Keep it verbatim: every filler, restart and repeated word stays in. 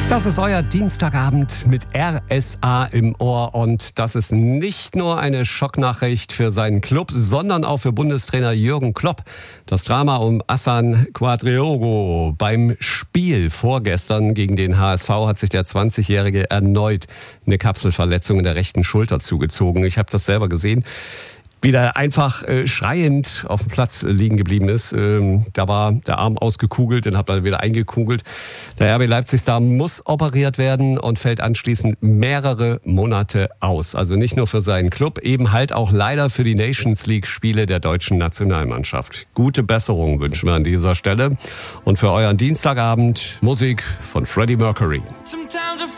Das ist euer Dienstagabend mit R S A im Ohr und das ist nicht nur eine Schocknachricht für seinen Club, sondern auch für Bundestrainer Jürgen Klopp. Das Drama um Hassan Quadriogo beim Spiel vorgestern gegen den H S V hat sich der zwanzigjährige erneut eine Kapselverletzung in der rechten Schulter zugezogen. Ich habe das selber gesehen. Wie der einfach äh, schreiend auf dem Platz äh, liegen geblieben ist. Ähm, da war der Arm ausgekugelt, den hat man wieder eingekugelt. Der R B Leipzig-Star muss operiert werden und fällt anschließend mehrere Monate aus. Also nicht nur für seinen Club, eben halt auch leider für die Nations League-Spiele der deutschen Nationalmannschaft. Gute Besserung wünschen wir an dieser Stelle. Und für euren Dienstagabend Musik von Freddie Mercury.